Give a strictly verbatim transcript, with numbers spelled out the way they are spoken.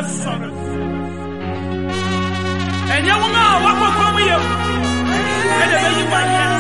sorry. And you will know what will come with you. And the way you want